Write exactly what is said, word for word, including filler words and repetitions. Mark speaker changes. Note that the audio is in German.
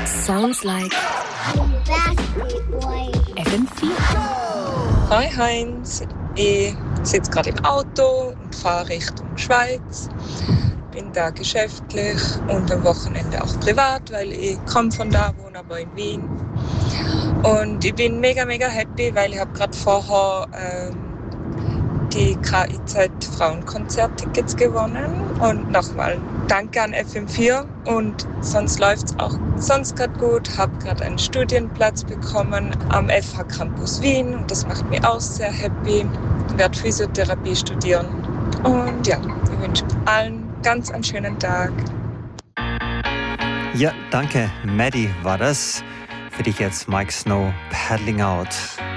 Speaker 1: Sounds like F M vier.
Speaker 2: Hi Heinz, ich sitze gerade im Auto und fahre Richtung Schweiz. Bin da geschäftlich und am Wochenende auch privat, weil ich komme von da, wohne aber in Wien. Und ich bin mega, mega happy, weil ich habe gerade vorher ähm, die K I Z Frauenkonzert-Tickets gewonnen. Und nochmal danke an F M vier. Und sonst läuft es auch sonst gerade gut. Habe gerade einen Studienplatz bekommen am F H Campus Wien. Und das macht mich auch sehr happy. Ich werde Physiotherapie studieren. Und ja, ich wünsche allen ganz einen schönen Tag.
Speaker 3: Ja, danke. Maddie war das. Für dich jetzt Mike Snow, Paddling Out.